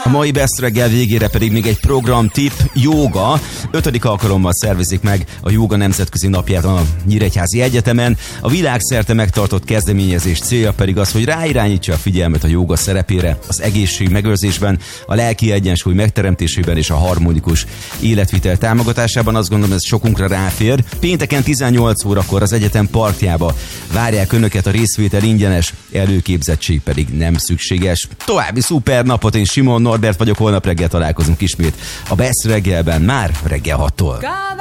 A mai Best reggel végére pedig még egy programtipp, jóga. 5. alkalommal szervezik meg a jóga nemzetközi napját a Nyíregyházi Egyetemen. A világszerte megtartott kezdeményezés célja pedig az, hogy ráirányítsa a figyelmet a jóga szerepére, az egészség megőrzésben, a lelki egyensúly megteremtésében és a harmonikus életvitel támogatásában. Azt gondolom, ez sokunkra ráfér. Pénteken 18 órakor az egyetem parkjába várják önöket, a részvétel ingyenes, előképzettség pedig nem szükséges. További szuper napot, én Simon Norbert vagyok, holnap reggel találkozunk ismét a Best reggelben, már reggel 6-tól.